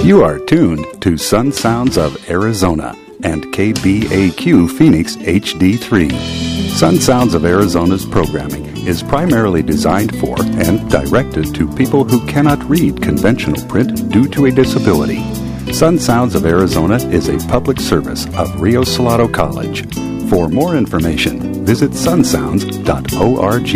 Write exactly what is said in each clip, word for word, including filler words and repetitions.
You are tuned to Sun Sounds of Arizona and K B A Q Phoenix H D three. Sun Sounds of Arizona's programming is primarily designed for and directed to people who cannot read conventional print due to a disability. Sun Sounds of Arizona is a public service of Rio Salado College. For more information, visit sun sounds dot org.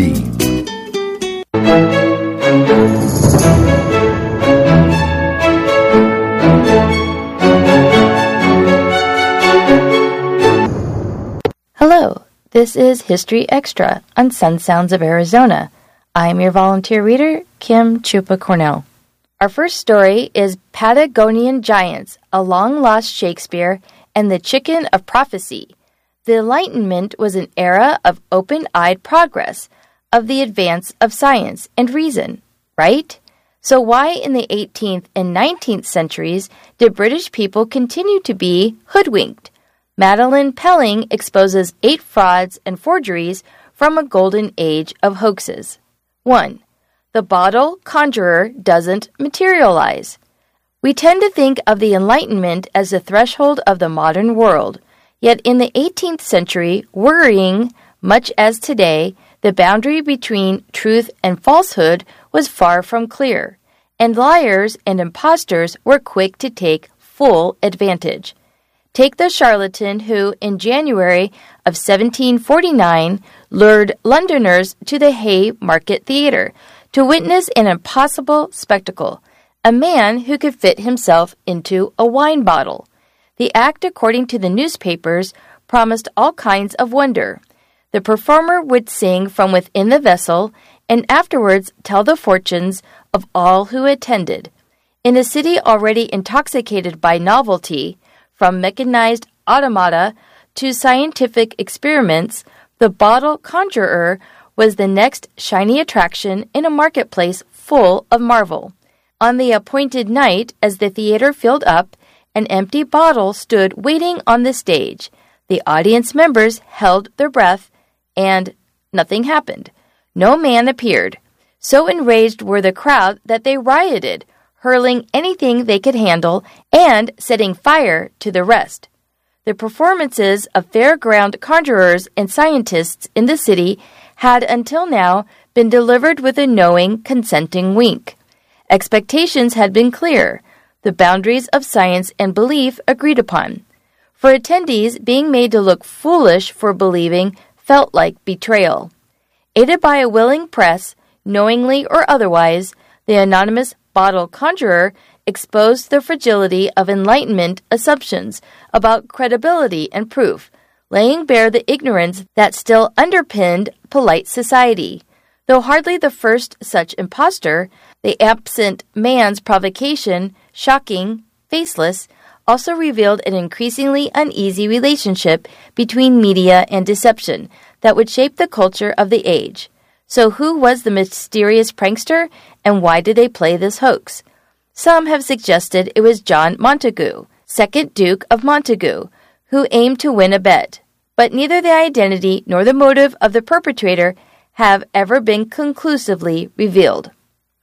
Hello, this is History Extra on Sun Sounds of Arizona. I'm your volunteer reader, Kim Chupa Cornell. Our first story is Patagonian Giants, a long-lost Shakespeare, and the Chicken of Prophecy. The Enlightenment was an era of open-eyed progress, of the advance of science and reason, right? So why in the eighteenth and nineteenth centuries did British people continue to be hoodwinked? Madeleine Pelling exposes eight frauds and forgeries from a golden age of hoaxes. one. The bottle conjurer doesn't materialize. We tend to think of the Enlightenment as the threshold of the modern world, yet in the eighteenth century, worrying, much as today, the boundary between truth and falsehood was far from clear, and liars and impostors were quick to take full advantage. Take the charlatan who, in January of seventeen forty-nine, lured Londoners to the Haymarket Theatre to witness an impossible spectacle, a man who could fit himself into a wine bottle. The act, according to the newspapers, promised all kinds of wonder. The performer would sing from within the vessel and afterwards tell the fortunes of all who attended. In a city already intoxicated by novelty, from mechanized automata to scientific experiments, the bottle conjurer was the next shiny attraction in a marketplace full of marvel. On the appointed night, as the theater filled up, an empty bottle stood waiting on the stage. The audience members held their breath, and nothing happened. No man appeared. So enraged were the crowd that they rioted, hurling anything they could handle and setting fire to the rest. The performances of fairground conjurers and scientists in the city had until now been delivered with a knowing, consenting wink. Expectations had been clear, the boundaries of science and belief agreed upon. For attendees, being made to look foolish for believing felt like betrayal. Aided by a willing press, knowingly or otherwise, the anonymous bottle conjurer exposed the fragility of Enlightenment assumptions about credibility and proof, laying bare the ignorance that still underpinned polite society. Though hardly the first such impostor, the absent man's provocation, shocking, faceless, also revealed an increasingly uneasy relationship between media and deception that would shape the culture of the age. So who was the mysterious prankster, and why did they play this hoax? Some have suggested it was John Montagu, second Duke of Montagu, who aimed to win a bet. But neither the identity nor the motive of the perpetrator have ever been conclusively revealed.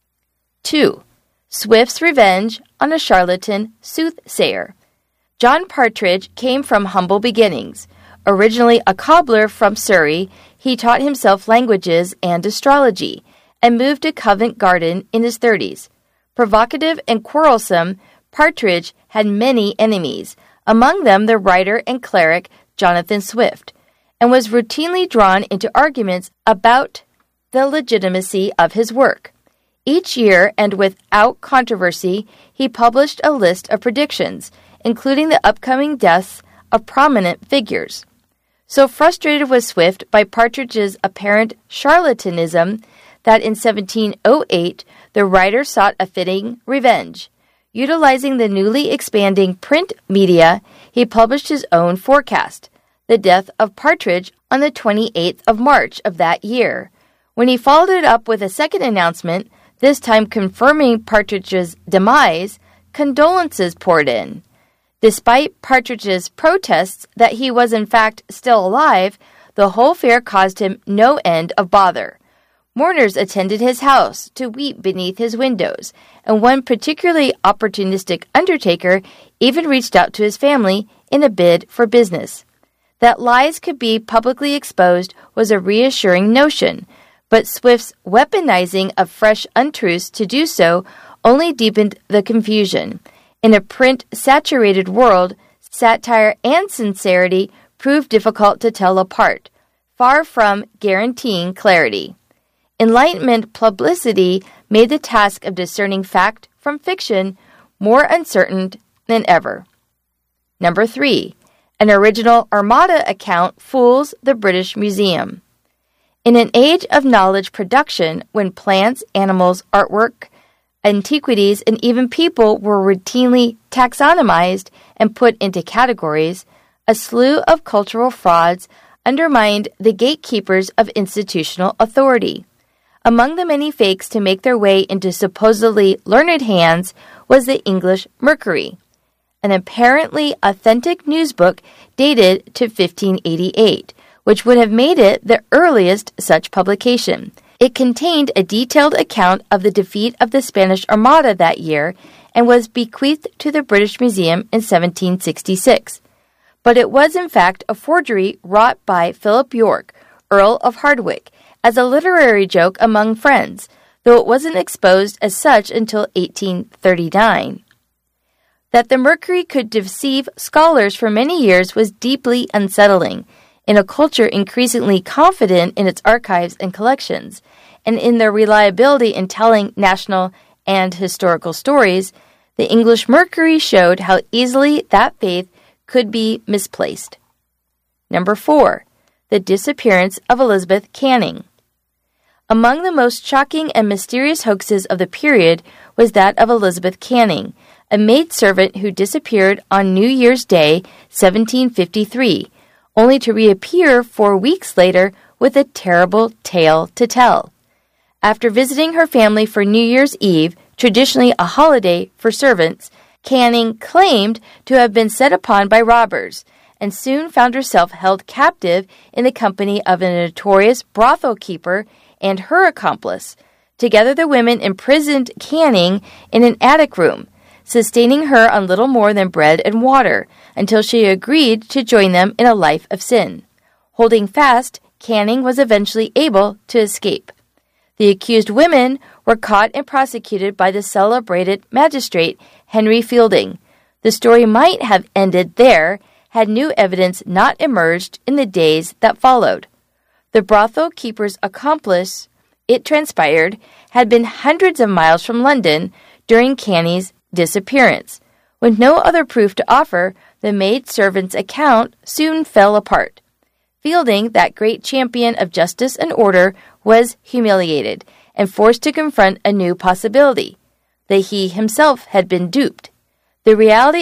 two. Swift's revenge on a charlatan soothsayer. John Partridge came from humble beginnings. Originally a cobbler from Surrey, he taught himself languages and astrology, and moved to Covent Garden in his thirties. Provocative and quarrelsome, Partridge had many enemies, among them the writer and cleric Jonathan Swift, and was routinely drawn into arguments about the legitimacy of his work. Each year, and without controversy, he published a list of predictions, including the upcoming deaths of prominent figures. So frustrated was Swift by Partridge's apparent charlatanism that in seventeen oh eight the writer sought a fitting revenge. Utilizing the newly expanding print media, he published his own forecast, the death of Partridge on the twenty-eighth of March of that year. When he followed it up with a second announcement, this time confirming Partridge's demise, condolences poured in. Despite Partridge's protests that he was in fact still alive, the whole affair caused him no end of bother. Mourners attended his house to weep beneath his windows, and one particularly opportunistic undertaker even reached out to his family in a bid for business. That lies could be publicly exposed was a reassuring notion, but Swift's weaponizing of fresh untruths to do so only deepened the confusion. In a print-saturated world, satire and sincerity proved difficult to tell apart, far from guaranteeing clarity. Enlightenment publicity made the task of discerning fact from fiction more uncertain than ever. Number three, an original Armada account fools the British Museum. In an age of knowledge production, when plants, animals, artwork, antiquities, and even people were routinely taxonomized and put into categories, a slew of cultural frauds undermined the gatekeepers of institutional authority. Among the many fakes to make their way into supposedly learned hands was the English Mercury, an apparently authentic newsbook dated to fifteen eighty-eight, which would have made it the earliest such publication. It contained a detailed account of the defeat of the Spanish Armada that year and was bequeathed to the British Museum in seventeen sixty-six. But it was in fact a forgery wrought by Philip York, Earl of Hardwicke, as a literary joke among friends, though it wasn't exposed as such until eighteen thirty-nine. That the Mercury could deceive scholars for many years was deeply unsettling. In a culture increasingly confident in its archives and collections, and in their reliability in telling national and historical stories, the English Mercury showed how easily that faith could be misplaced. Number four, the disappearance of Elizabeth Canning. Among the most shocking and mysterious hoaxes of the period was that of Elizabeth Canning, a maidservant who disappeared on New Year's Day, seventeen fifty-three, only to reappear four weeks later with a terrible tale to tell. After visiting her family for New Year's Eve, traditionally a holiday for servants, Canning claimed to have been set upon by robbers and soon found herself held captive in the company of a notorious brothel keeper and her accomplice. Together the women imprisoned Canning in an attic room, sustaining her on little more than bread and water, until she agreed to join them in a life of sin. Holding fast, Canning was eventually able to escape. The accused women were caught and prosecuted by the celebrated magistrate Henry Fielding. The story might have ended there had new evidence not emerged in the days that followed. The brothel keeper's accomplice, it transpired, had been hundreds of miles from London during Canning's disappearance. With no other proof to offer, the maidservant's account soon fell apart. Fielding, that great champion of justice and order, was humiliated and forced to confront a new possibility, that he himself had been duped. The reality